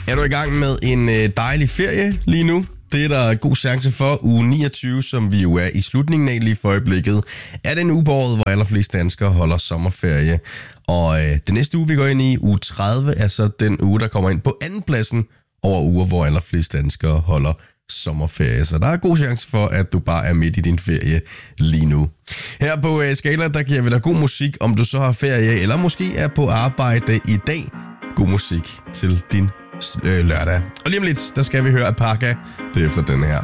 Er du i gang med en dejlig ferie lige nu? Det er der god chance for. Uge 29, som vi jo er i slutningen af lige for øjeblikket, er den uge på året, hvor allerflest danskere holder sommerferie. Og den næste uge, vi går ind i, uge 30, er så den uge, der kommer ind på andenpladsen over uger, hvor allerflest danskere holder sommerferie. Så der er god chance for, at du bare er midt i din ferie lige nu. Her på Skala, der giver vi dig god musik, om du så har ferie, eller måske er på arbejde i dag. God musik til din lørdag. Og lige om lidt, der skal vi høre Apaka. Det er efter den her.